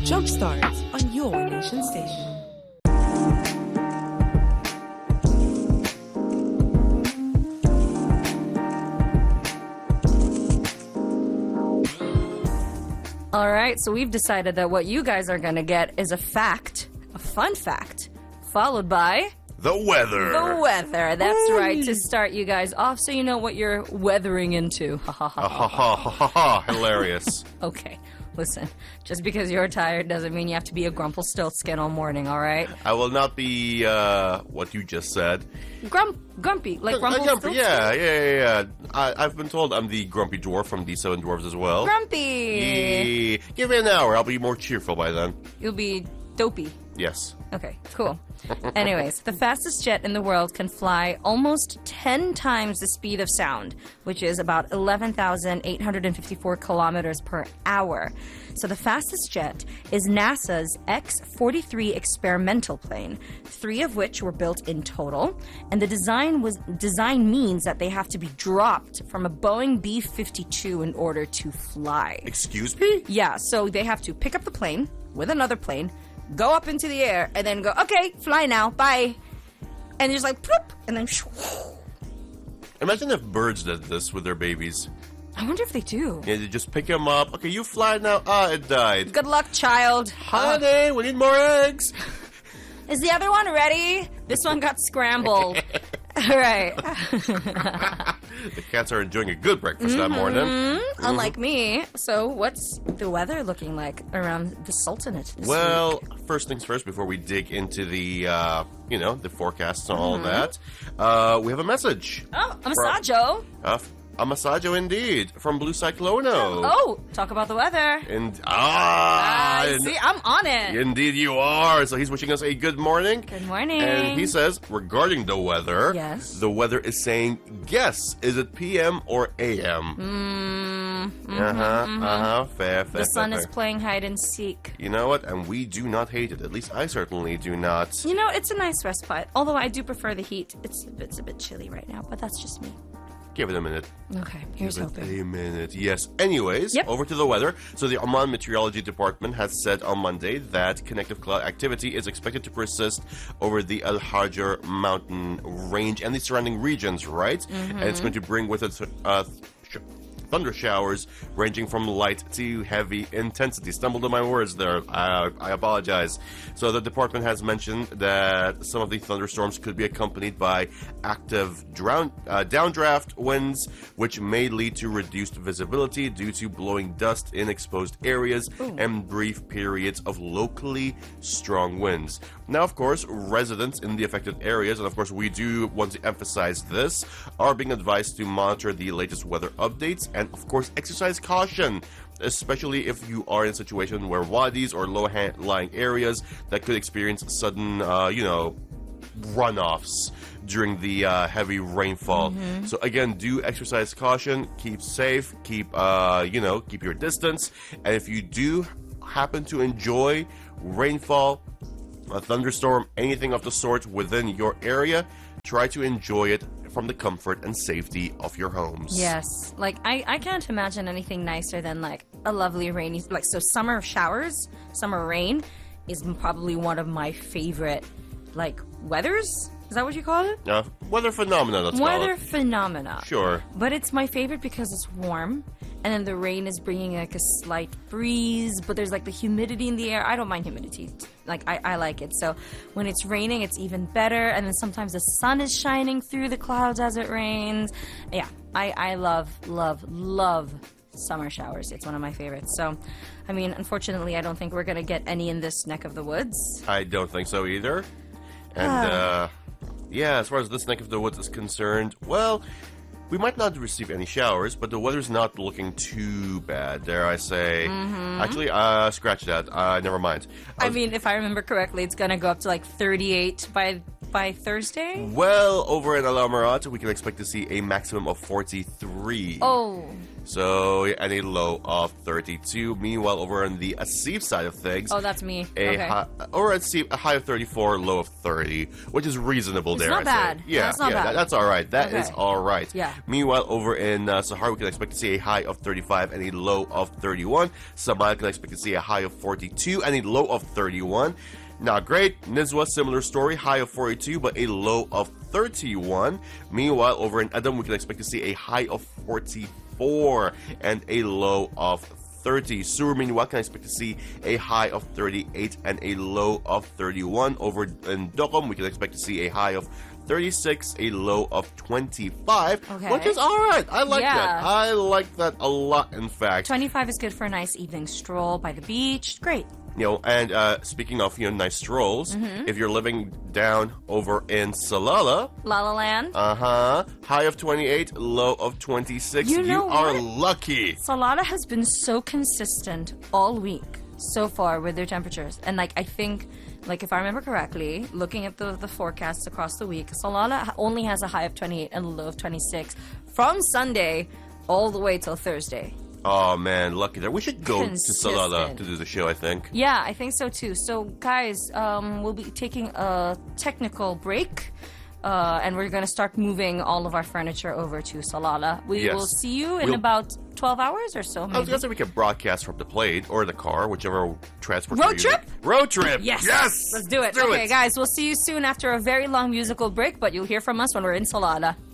Jump starts on your nation station. All right, so we've decided that what you guys are going to get is a fact, a fun fact, followed by... The weather. The weather. That's right, to start you guys off so you know what you're weathering into. Ha ha ha. Ha ha ha ha ha. Hilarious. Okay, listen, just because you're tired doesn't mean you have to be a Grumpelstiltskin all morning, all right? I will not be, what you just said. Grumpy, like Grumpelstiltskin? Yeah. I've been told I'm the grumpy dwarf from the Seven Dwarves as well. Grumpy! Yeah. Give me an hour. I'll be more cheerful by then. You'll be dopey. Yes. Okay, cool. Anyways, the fastest jet in the world can fly almost 10 times the speed of sound, which is about 11,854 kilometers per hour. So the fastest jet is NASA's X-43 experimental plane, 3 of which were built in total, and the design means that they have to be dropped from a Boeing B-52 in order to fly. Excuse me? Yeah, so they have to pick up the plane with another plane, go up into the air, and then go, okay, fly now, bye. And just like, ploop, and then shoo. Imagine if birds did this with their babies. I wonder if they do. Yeah, they just pick them up. Okay, you fly now. Ah, it died. Good luck, child. Honey, we need more eggs. Is the other one ready? This one got scrambled. All right. The cats are enjoying a good breakfast that morning. Unlike me. So what's the weather looking like around the Sultanate this Well, week? first things first, before we dig into the, the forecasts and all of that, we have a message. Oh, a massaggio. A massaggio indeed, from Blue Cyclono. Oh, talk about the weather. And, See, I'm on it. Indeed you are. So he's wishing us a good morning. Good morning. And he says, regarding the weather, Yes. the weather is saying, guess, is it PM or AM? Fair. The sun is playing hide and seek. You know what? And we do not hate it. At least I certainly do not. You know, it's a nice respite. Although I do prefer the heat. It's a bit chilly right now, but that's just me. Give it a minute. Okay, here's Give it hoping. a minute. Yes. Anyways, Yep. over to the weather. So the Oman Meteorology Department has said on Monday that connective cloud activity is expected to persist over the Al Hajar mountain range and the surrounding regions, right? And it's going to bring with it thunder showers ranging from light to heavy intensity. Stumbled on my words there. I apologize. So the department has mentioned that some of the thunderstorms could be accompanied by active downdraft winds, which may lead to reduced visibility due to blowing dust in exposed areas and brief periods of locally strong winds. Now, of course, residents in the affected areas, and of course we do want to emphasize this, are being advised to monitor the latest weather updates and, of course, exercise caution, especially if you are in a situation where wadis or low-lying areas that could experience sudden, runoffs during the heavy rainfall. So again, do exercise caution, keep safe, keep your distance, and if you do happen to enjoy rainfall, a thunderstorm, anything of the sort within your area, try to enjoy it from the comfort and safety of your homes. Yes. Like, I can't imagine anything nicer than, like, a lovely rainy... Like, so summer showers, summer rain is probably one of my favorite, like, weathers? Is that what you call it? Weather phenomena, let's call it. Weather phenomena. Sure. But it's my favorite because it's warm, and then the rain is bringing, like, a slight breeze, but there's, like, the humidity in the air. I don't mind humidity. Like, I like it. So when it's raining, it's even better, and then sometimes the sun is shining through the clouds as it rains. Yeah, I love summer showers. It's one of my favorites. So, I mean, unfortunately, I don't think we're going to get any in this neck of the woods. I don't think so either. And, as far as this neck of the woods is concerned, well, we might not receive any showers, but the weather's not looking too bad, dare I say. Actually, scratch that. Never mind. I mean, if I remember correctly, it's going to go up to, like, 38 by Thursday? Well, over in Al Amarat, we can expect to see a maximum of 43. Oh. So, and a low of 32. Meanwhile, over on the Asif side of things, Oh, that's me. a Okay. or a high of 34, low of 30, which is reasonable It's there. not I bad. say. Yeah, That's not yeah, bad. that's all right. That is Okay. all right. Yeah. Meanwhile, over in Sahar, we can expect to see a high of 35 and a low of 31. Samaya can expect to see a high of 42 and a low of 31. Not great. Nizwa, similar story, high of 42 but a low of 31. Meanwhile, over in Adam, we can expect to see a high of 44 and a low of 30. Sur, meanwhile, can expect to see a high of 38 and a low of 31. Over in Dokkum, we can expect to see a high of 36, a low of 25, Okay. which is all right. I like Yeah. that. I like that a lot, in fact. 25 is good for a nice evening stroll by the beach. Great. And speaking of, nice strolls, Mm-hmm. if you're living down over in Salalah, La La Land. high of 28, low of 26, You know are what? lucky. Salada has been so consistent all week so far with their temperatures. And, I think, if I remember correctly, looking at the forecasts across the week, Salada only has a high of 28 and a low of 26 from Sunday all the way till Thursday. Oh, man, lucky there. We should go to Consistent. Salalah to do the show, I think. Yeah, I think so too. So, guys, we'll be taking a technical break. And we're going to start moving all of our furniture over to Salala. We Yes. will see you in We'll- about 12 hours or so, I was maybe. going to say we can broadcast from the plane or the car, whichever transport. Road we're using. trip? Road trip! Yes! Yes! Let's do it. Okay, guys, we'll see you soon after a very long musical break, but you'll hear from us when we're in Salala.